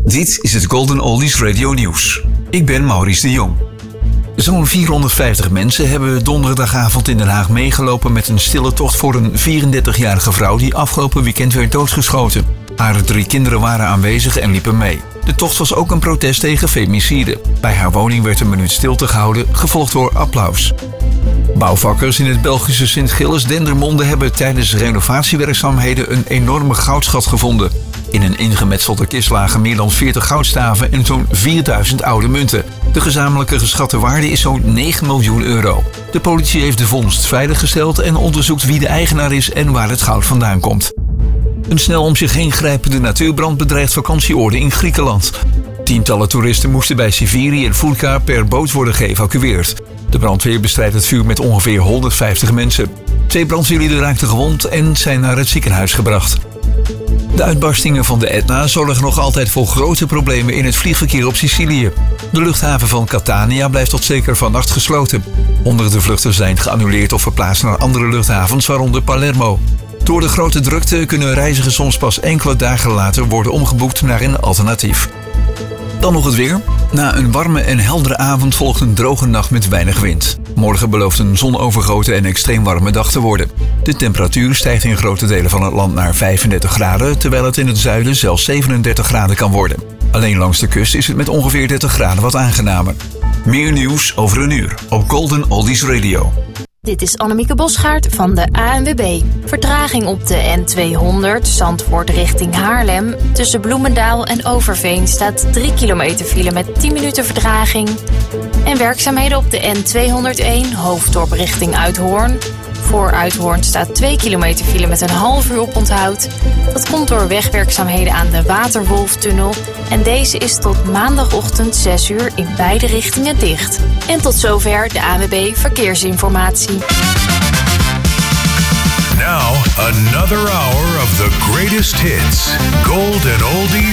Dit is het Golden Oldies Radio Nieuws. Ik ben Maurice de Jong. Zo'n 450 mensen hebben donderdagavond in Den Haag meegelopen met een stille tocht voor een 34-jarige vrouw die afgelopen weekend werd doodgeschoten. Haar 3 kinderen waren aanwezig en liepen mee. De tocht was ook een protest tegen femicide. Bij haar woning werd een minuut stilte gehouden, gevolgd door applaus. Bouwvakkers in het Belgische Sint-Gilles-Dendermonde hebben tijdens renovatiewerkzaamheden een enorme goudschat gevonden. In een ingemetselde kist lagen meer dan 40 goudstaven en zo'n 4000 oude munten. De gezamenlijke geschatte waarde is zo'n 9 miljoen euro. De politie heeft de vondst veiliggesteld en onderzoekt wie de eigenaar is en waar het goud vandaan komt. Een snel om zich heen grijpende natuurbrand bedreigt vakantieoorden in Griekenland. Tientallen toeristen moesten bij Siviri en Fulka per boot worden geëvacueerd. De brandweer bestrijdt het vuur met ongeveer 150 mensen. 2 brandweerlieden raakten gewond en zijn naar het ziekenhuis gebracht. De uitbarstingen van de Etna zorgen nog altijd voor grote problemen in het vliegverkeer op Sicilië. De luchthaven van Catania blijft tot zeker vannacht gesloten. Honderden vluchten zijn geannuleerd of verplaatst naar andere luchthavens, waaronder Palermo. Door de grote drukte kunnen reizigers soms pas enkele dagen later worden omgeboekt naar een alternatief. Dan nog het weer. Na een warme en heldere avond volgt een droge nacht met weinig wind. Morgen belooft een zonovergoten en extreem warme dag te worden. De temperatuur stijgt in grote delen van het land naar 35 graden, terwijl het in het zuiden zelfs 37 graden kan worden. Alleen langs de kust is het met ongeveer 30 graden wat aangenamer. Meer nieuws over een uur op Golden Oldies Radio. Dit is Annemieke Bosgaard van de ANWB. Vertraging op de N200 Zandvoort richting Haarlem. Tussen Bloemendaal en Overveen staat 3 kilometer file met 10 minuten vertraging. En werkzaamheden op de N201 Hoofddorp richting Uithoorn. Voor Uithoorn staat 2 kilometer file met een half uur oponthoud. Dat komt door wegwerkzaamheden aan de Waterwolftunnel. En deze is tot maandagochtend 6 uur in beide richtingen dicht. En tot zover de ANWB Verkeersinformatie. Now, another hour of the greatest hits. Golden Oldies